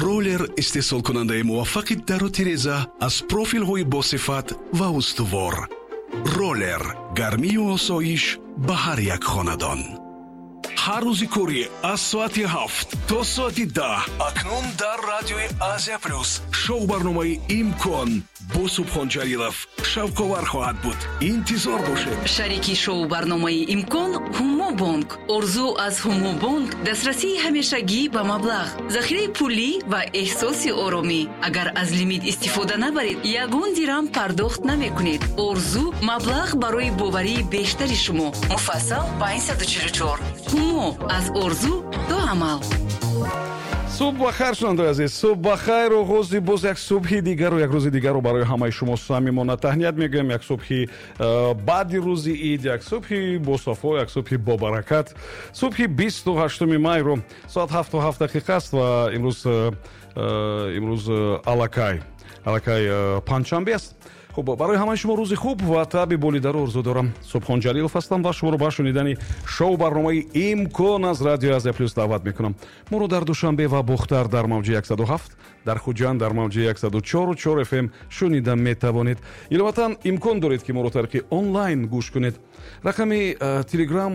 ролер истеҳсолкунандаи муваффақи дару тиреза аз профилҳои босифат ва устувор. ролер гармию осоиш ба ҳар як хонадон. ҳар рӯзи корӣ аз соати 7 то соати 10 акнун дар радиои Азия Плюс шоу барномаи имкон бо Субҳон Ҷалилов шавқовар хоҳад буд. интизор бошед. шарики шоу барномаи имкон ҳумо бонк. орзу аз ҳумо бонк дастрасии ҳамешагӣ ба маблағ, захираи пулӣ ва эҳсоси оромӣ. агар аз лимит истифода набаред, ягон дирам пардохт намекунед. орзу маблағ барои боварии бештари шумо. муфассал 544. ҳумо аз орзу до амал. субҳ бахайр шунавандаи азиз, субҳ бахайр. оғози боз як субҳи дигару як рӯзи дигару барои ҳамаи шумо самимона таҳният мегӯям. як субҳи баъди рӯзи ид, як субҳи босафо, як субҳи бобаракат, субҳи 28 майро соат 7:07 аст ва имрӯз аллакай панҷшанбе аст. хуб, барои ҳамаи шумо рӯзи хуб ва таъби болидару орзу дорам. Субҳон Ҷалилов ҳастам ва шуморо ба шунидани шоу барномаи имкон аз радиои Азия Плюс даъват мекунам. моро дар Душанбе ва Бухтар дар мавҷи 107, дар Хуҷанд дар мавҷи 104.4 FM шунида метавонед. иловатан имкон доред ки моро тариқи онлайн гӯш кунед. рақами телеграм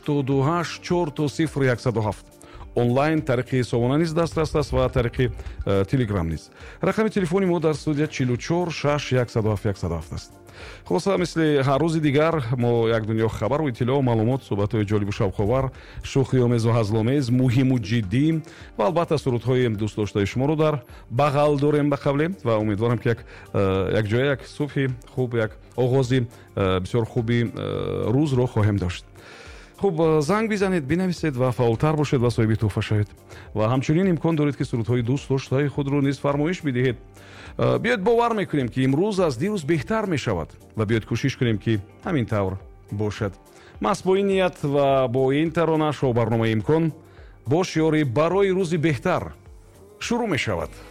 8240107. онлайн тариқи ҳисобона низ дастрас аст ва тариқи телеграм низ. рақами телефони мо дар студия 446107107 аст. хулоса мисли ҳар рӯзи дигар мо як дунё хабару иттилоъ, маълумот, суҳбатҳои ҷолибу шавқовар, шӯхиомезу ҳазломез, муҳиму ҷиддӣ ва албатта сурудҳои дӯстдоштаи шуморо дар бағал дорем ба қавле ва умедворам ки як ҷоя як субҳи хуб, як оғози бисёр хуби рӯзро хоҳем дошт. хуб, занг бизанед, бинависед ва фаъолтар бошед ва соҳиби тӯҳфа шавед. ва ҳамчунин имкон доред ки сурудҳои дӯстдоштаи худро низ фармоиш бидиҳед. биёед бовар мекунем ки имрӯз аз дирӯз беҳтар мешавад ва биёед кӯшиш кунем ки ҳамин тавр бошад. маҳз бо ин ният ва бо ин тарона шоу барномаи имкон бо шиёри барои рӯзи беҳтар шурӯъ мешавад.